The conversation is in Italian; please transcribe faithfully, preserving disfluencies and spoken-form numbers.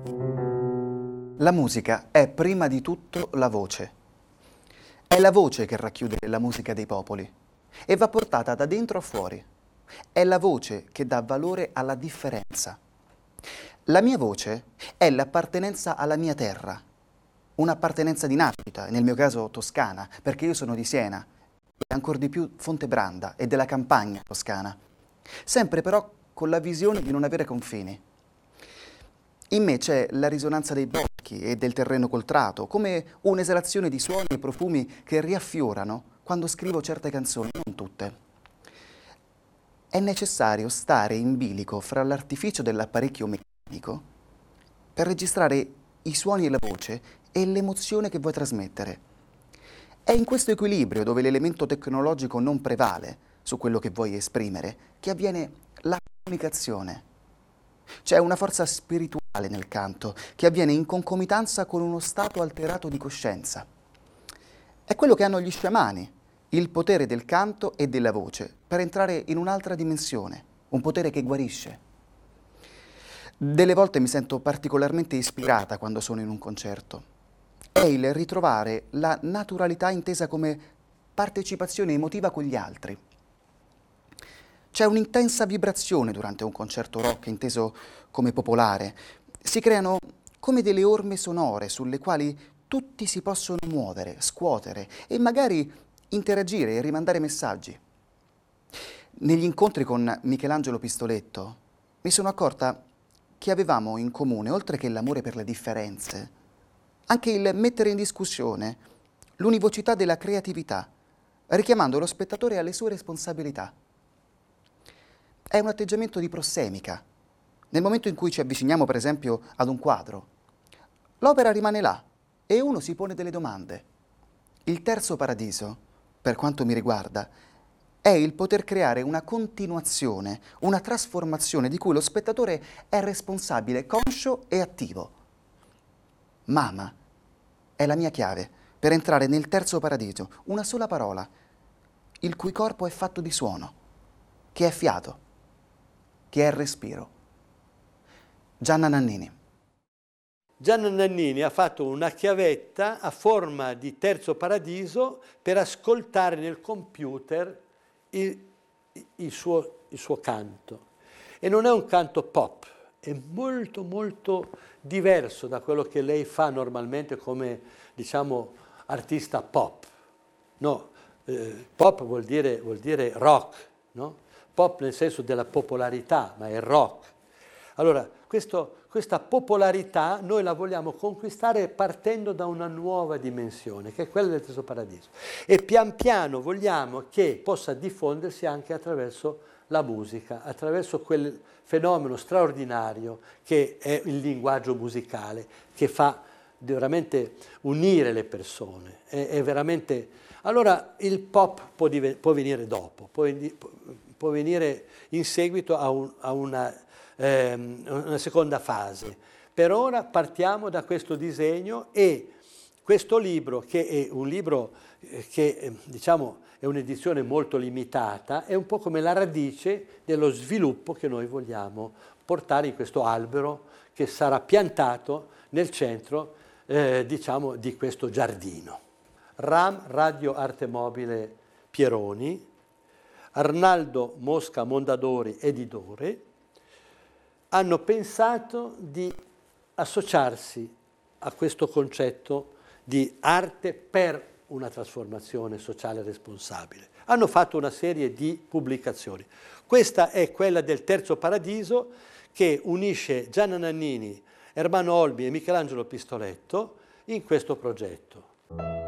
La musica è prima di tutto la voce. È la voce che racchiude la musica dei popoli e va portata da dentro a fuori. È la voce che dà valore alla differenza. La mia voce è l'appartenenza alla mia terra, un'appartenenza di nascita, nel mio caso toscana, perché io sono di Siena, e ancor di più Fontebranda e della campagna toscana, sempre però con la visione di non avere confini. In me c'è la risonanza dei boschi e del terreno coltrato, come un'esalazione di suoni e profumi che riaffiorano quando scrivo certe canzoni, non tutte. È necessario stare in bilico fra l'artificio dell'apparecchio meccanico per registrare i suoni e la voce e l'emozione che vuoi trasmettere. È in questo equilibrio dove l'elemento tecnologico non prevale su quello che vuoi esprimere che avviene la comunicazione. C'è una forza spirituale nel canto che avviene in concomitanza con uno stato alterato di coscienza. È quello che hanno gli sciamani, il potere del canto e della voce per entrare in un'altra dimensione, un potere che guarisce. Delle volte mi sento particolarmente ispirata quando sono in un concerto. È il ritrovare la naturalità intesa come partecipazione emotiva con gli altri. C'è un'intensa vibrazione durante un concerto rock inteso come popolare. Si creano come delle orme sonore sulle quali tutti si possono muovere, scuotere e magari interagire e rimandare messaggi. Negli incontri con Michelangelo Pistoletto mi sono accorta che avevamo in comune, oltre che l'amore per le differenze, anche il mettere in discussione l'univocità della creatività, richiamando lo spettatore alle sue responsabilità. È un atteggiamento di prossemica. Nel momento in cui ci avviciniamo, per esempio, ad un quadro, l'opera rimane là e uno si pone delle domande. Il terzo paradiso, per quanto mi riguarda, è il poter creare una continuazione, una trasformazione di cui lo spettatore è responsabile, conscio e attivo. Mama è la mia chiave per entrare nel terzo paradiso, una sola parola, il cui corpo è fatto di suono, che è fiato, che è respiro. Gianna Nannini. Gianna Nannini ha fatto una chiavetta a forma di terzo paradiso per ascoltare nel computer il, il, suo, il suo canto. E non è un canto pop, è molto molto diverso da quello che lei fa normalmente come, diciamo, artista pop. No, eh, pop vuol dire, vuol dire rock, no? Pop nel senso della popolarità, ma è rock. Allora, questo, questa popolarità noi la vogliamo conquistare partendo da una nuova dimensione, che è quella del terzo paradiso. E pian piano vogliamo che possa diffondersi anche attraverso la musica, attraverso quel fenomeno straordinario che è il linguaggio musicale, che fa veramente unire le persone. È, è veramente... Allora, il pop può, può venire dopo, può, può venire in seguito a, un, a una... Ehm, una seconda fase. Per ora partiamo da questo disegno e questo libro, che è un libro che diciamo è un'edizione molto limitata, è un po' come la radice dello sviluppo che noi vogliamo portare in questo albero che sarà piantato nel centro eh, diciamo di questo giardino. RAM Radio Arte Mobile Pieroni, Arnaldo Mosca Mondadori editore, hanno pensato di associarsi a questo concetto di arte per una trasformazione sociale responsabile. Hanno fatto una serie di pubblicazioni. Questa è quella del Terzo Paradiso che unisce Gianna Nannini, Ermanno Olmi e Michelangelo Pistoletto in questo progetto.